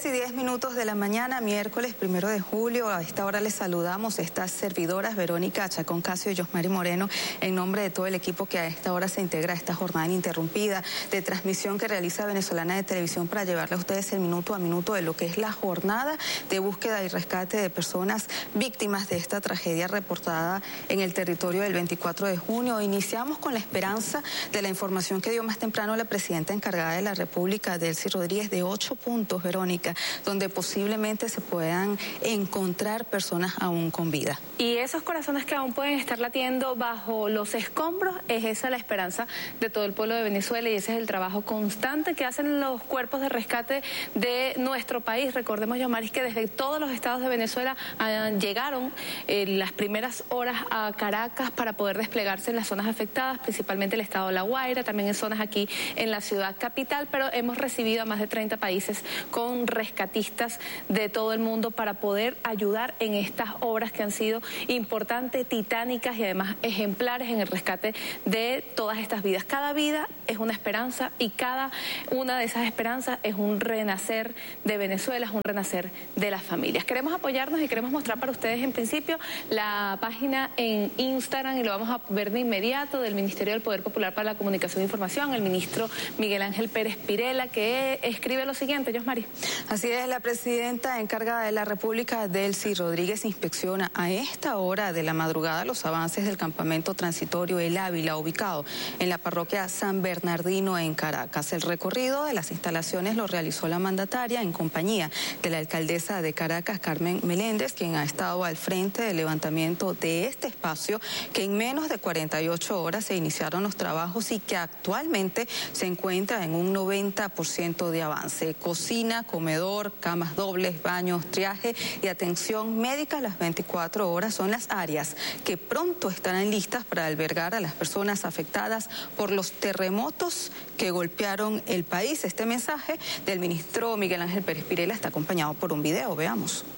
6:10 de la mañana, miércoles 1 de julio. A esta hora les saludamos estas servidoras Verónica Chacón Casio y Yosmari Moreno, en nombre de todo el equipo que a esta hora se integra a esta jornada ininterrumpida de transmisión que realiza Venezolana de Televisión para llevarle a ustedes el minuto a minuto de lo que es la jornada de búsqueda y rescate de personas víctimas de esta tragedia reportada en el territorio del 24 de junio. Iniciamos con la esperanza de la información que dio más temprano la presidenta encargada de la República, Delcy Rodríguez, de 8 puntos, Verónica, donde posiblemente se puedan encontrar personas aún con vida. Y esos corazones que aún pueden estar latiendo bajo los escombros, es esa la esperanza de todo el pueblo de Venezuela, y ese es el trabajo constante que hacen los cuerpos de rescate de nuestro país. Recordemos, Yosmari, que desde todos los estados de Venezuela llegaron en las primeras horas a Caracas para poder desplegarse en las zonas afectadas, principalmente el estado de La Guaira, también en zonas aquí en la ciudad capital, pero hemos recibido a más de 30 países con rescatistas de todo el mundo para poder ayudar en estas obras que han sido importantes, titánicas y además ejemplares en el rescate de todas estas vidas. Cada vida es una esperanza y cada una de esas esperanzas es un renacer de Venezuela, es un renacer de las familias. Queremos apoyarnos y queremos mostrar para ustedes en principio la página en Instagram, y lo vamos a ver de inmediato, del Ministerio del Poder Popular para la Comunicación e Información, el ministro Miguel Ángel Pérez Pirela, que escribe lo siguiente, Yosmari. Así es, la presidenta encargada de la República, Delcy Rodríguez, inspecciona a esta hora de la madrugada los avances del campamento transitorio El Ávila, ubicado en la parroquia San Bernardino en Caracas. El recorrido de las instalaciones lo realizó la mandataria en compañía de la alcaldesa de Caracas, Carmen Meléndez, quien ha estado al frente del levantamiento de este espacio, que en menos de 48 horas se iniciaron los trabajos y que actualmente se encuentra en un 90% de avance. Cocina, comedor, camas dobles, baños, triaje y atención médica a las 24 horas son las áreas que pronto estarán listas para albergar a las personas afectadas por los terremotos que golpearon el país. Este mensaje del ministro Miguel Ángel Pérez Pirela está acompañado por un video. Veamos.